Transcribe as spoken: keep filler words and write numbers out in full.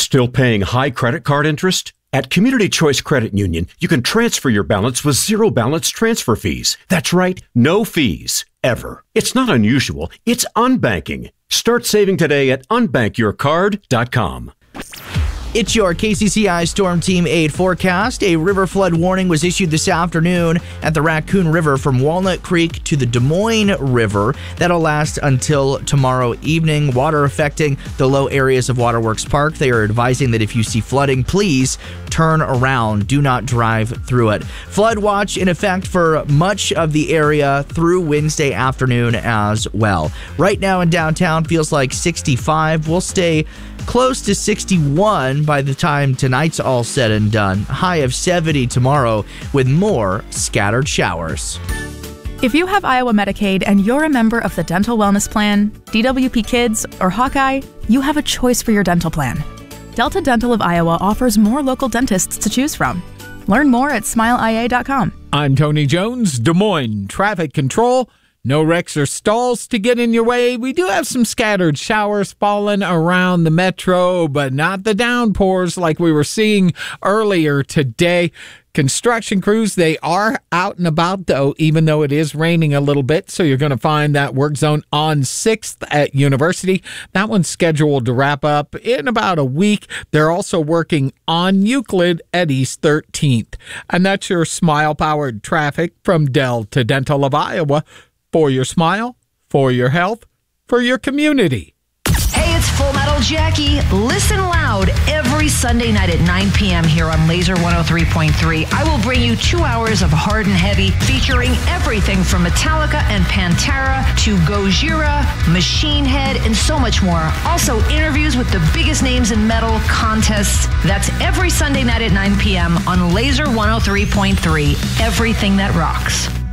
Still paying high credit card interest? At Community Choice Credit Union, you can transfer your balance with zero balance transfer fees. That's right, no fees, ever. It's not unusual, it's unbanking. Start saving today at unbank your card dot com. It's your K C C I Storm Team eight forecast. A river flood warning was issued this afternoon at the Raccoon River from Walnut Creek to the Des Moines River. That'll last until tomorrow evening. Water affecting the low areas of Waterworks Park. They are advising that if you see flooding, please turn around. Do not drive through it. Flood watch in effect for much of the area through Wednesday afternoon as well. Right now in downtown, feels like sixty-five. We'll stay close to sixty-one by the time tonight's all said and done. High of seventy tomorrow with more scattered showers. If you have Iowa Medicaid and you're a member of the Dental Wellness Plan, D W P Kids, or Hawkeye, you have a choice for your dental plan. Delta Dental of Iowa offers more local dentists to choose from. Learn more at smile I A dot com. I'm Tony Jones, Des Moines Traffic Control. No wrecks or stalls to get in your way. We do have some scattered showers falling around the metro, but not the downpours like we were seeing earlier today. Construction crews, they are out and about, though, even though it is raining a little bit. So you're going to find that work zone on sixth at University. That one's scheduled to wrap up in about a week. They're also working on Euclid at East thirteenth. And that's your smile-powered traffic from Delta Dental of Iowa. For your smile, for your health, for your community. Hey, it's Full Metal Jackie. Listen loud every Sunday night at nine p.m. here on Laser one oh three point three. I will bring you two hours of hard and heavy featuring everything from Metallica and Pantera to Gojira, Machine Head, and so much more. Also, interviews with the biggest names in metal, contests. That's every Sunday night at nine p.m. on Laser one oh three point three. Everything that rocks.